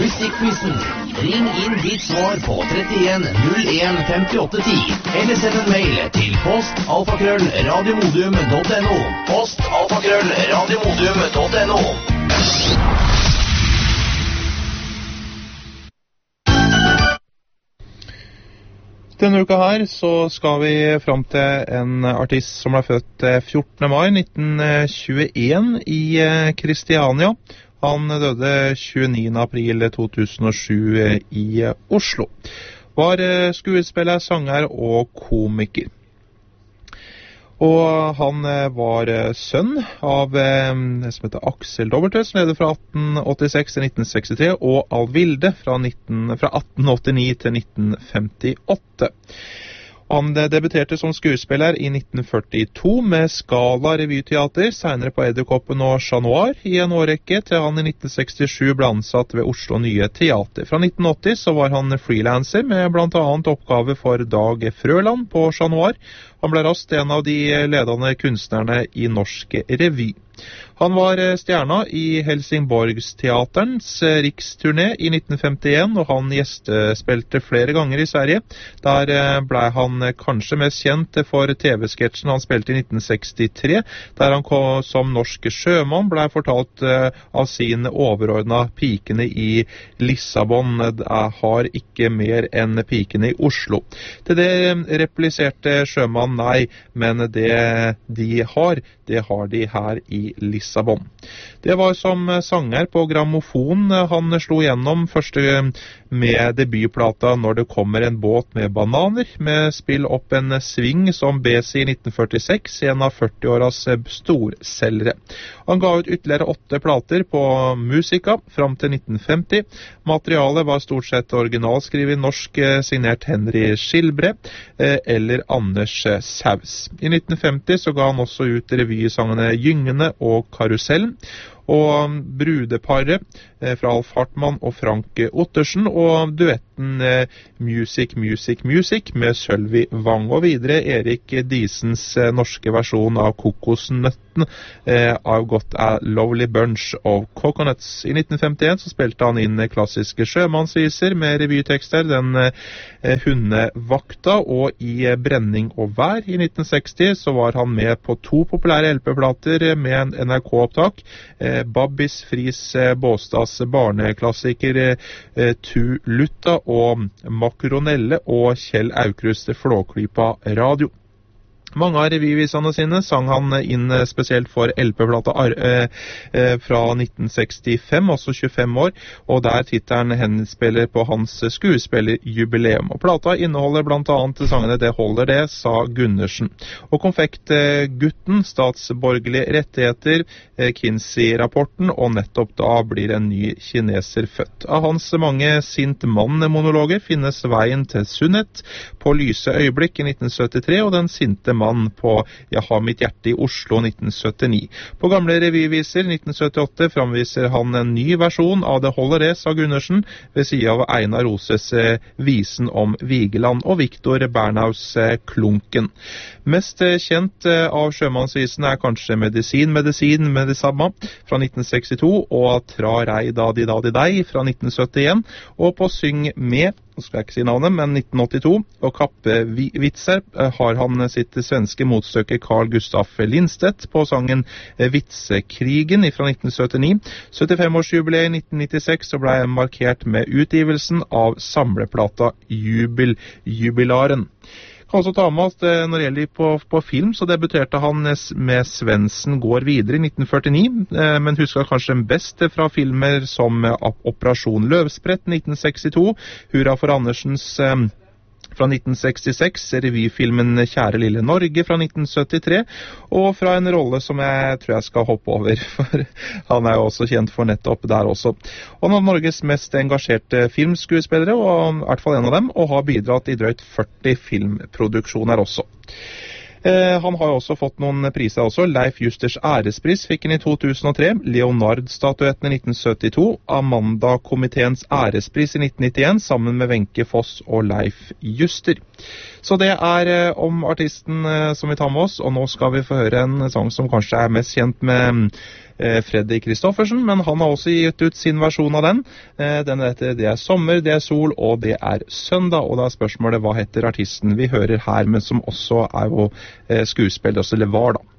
Musikkquizen. Ring inn ditt svar på 31 01 58 10, eller send en mail til post@radiomodium.no. post@radiomodium.no. Denne uka her så skal vi fram til en artist som ble født 14. mai 1921 i Kristiania. Han døde 29. april 2007 i Oslo. Var skuespiller, sanger og komiker. Og han var sønn av det som heter Aksel W, som levde fra 1886 til 1963, og Alvilde fra 1889 til 1958. Han debuterte som skuespiller i 1942 med Skala revyteater, senere på Edderkoppen og Chat Noir i en årrekke, til han i 1967 ble ansatt ved Oslo Nye Teater. Fra 1980 så var han freelancer med blant annet oppgave for Dag Frøland på Chat Noir. Han ble raskt en av de ledende kunstnerne i norsk revy. Han var stjerna i Helsingborgsteaterens riksturné i 1951, og han gjestespilte flere ganger i Sverige. Der ble han kanskje mest kjent for TV-sketsjen han spilte i 1963, der han som norsk sjømann ble fortalt av sin overordna pikene i Lissabon. Jeg har ikke mer enn pikene i Oslo. Til det repliserte sjømann nei, men det de har de her i Lissabon. Det var som sanger på grammofon han slo gjennom første med debutplata Når det kommer en båt med bananer, med Spill opp en sving som BC i 1946, en av 40-åras storselgere. Han ga ut ytterligere 8 plater på Musica fram til 1950. Materialet var stort sett originalskrevet norsk, signert Henry Skilbre eller Anders Saus. I 1950 så ga han også ut revysangene Gyngende og Karusellen, og Brudeparet fra Alf Hartmann og Frank Ottersen, og duetten Music, Music, Music med Sølvi Wang, og videre Erik Disens norske versjon av Kokosnøtten, I've Got a Lovely Bunch of Coconuts. I 1951 så spilte han inn klassiske sjømannsviser med revytekster, Den hundevakta, og i Brenning og vær. I 1960 så var han med på 2 populære LP-plater med en NRK-opptak, Babbis Friis Båstads barneklassiker Tu Lutta og Makronelle og Kjell Aukrust Flåklypa Radio. Mange av revyvisene sine sang han inn spesielt for LP-plata fra 1965, altså 25 år, og der tittelen henspiller på hans skuespillerjubileum. Og plata inneholder blant annet sangene Det holder det, sa Gundersen. Og Konfektgutten, Statsborgerlige rettigheter, Kinsey-rapporten, og nettopp da blir en ny kineser født. Av hans mange sint-mann-monologer finnes Veien til Sunnhet, På lyse øyeblikk i 1973, og Den sinte mann på Jeg har mitt hjerte i Oslo 1979. På gamle revyviser 1978 framviser han en ny versjon av Det holder det, sa Gundersen, ved siden av Einar Roses Visen om Vigeland og Victor Bernhaus Klunken. Mest kjent av sjømannsvisen er kanskje Medisin med det samme fra 1962, og Tra rei da di dei fra 1971, og på Syng med, nå skal jeg ikke si navnet, men 1982, og Kappevitser har han sitt svenske motstykke Carl Gustaf Lindstedt på sangen Vitsekrigen fra 1979. 75-årsjubileet i 1996 så ble markert med utgivelsen av samleplata Jubilaren. Kan også ta med at når det gjelder på film, så debuterte han med Svendsen går videre i 1949, men husker kanskje best fra filmer som Operasjon Løvsprett 1962, Hurra for Andersens fra 1966, revyfilmen Kjære lille Norge fra 1973, og fra en rolle som jeg tror jeg skal hoppe over, for han er jo også kjent for nettopp der også. Og han er Norges mest engasjerte filmskuespillere, og i hvert fall en av dem, og har bidratt i drøyt 40 filmproduksjoner også. Han har jo også fått noen priser også. Leif Justers ærespris fikk han i 2003, Leonard-statuetten i 1972, Amanda-komiteens ærespris i 1991, sammen med Wenche Foss og Leif Juster. Så det er om artisten som vi tar med oss, og nå skal vi få høre en sang som kanskje er mest kjent med Freddy Kristoffersen, men han har også gitt ut sin versjon av den. Den heter Det er sommer, det er sol, og det er søndag, og da er spørsmålet hva heter artisten vi hører her, men som også er jo skuespiller, eller var da.